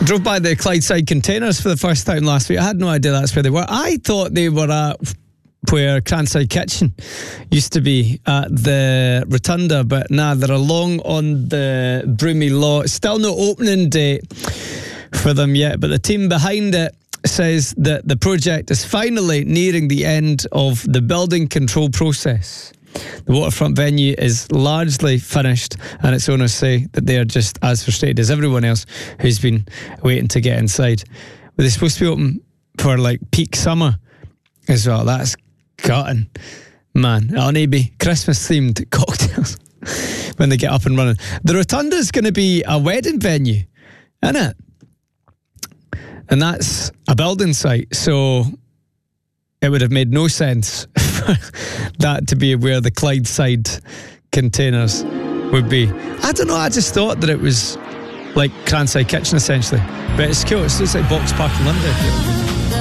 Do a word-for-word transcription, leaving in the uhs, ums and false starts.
drove by the Clydeside containers for the first time last week. I had no idea that's where they were. I thought they were at where Cranside Kitchen used to be at the Rotunda, but nah, they're along on the Broomy Law. Still no opening date for them yet, but the team behind it says that the project is finally nearing the end of the building control process. The waterfront venue is largely finished, and its owners say that they are just as frustrated as everyone else who's been waiting to get inside. Were they supposed to be open for like peak summer as well? That's gutting. Man, it'll need be Christmas themed cocktails when they get up and running. The Rotunda is going to be a wedding venue, isn't it? And that's a building site, so it would have made no sense for that to be where the Clydeside containers would be. I don't know, I just thought that it was like Cranside Kitchen essentially. But it's cool, it's just like Box Park in London.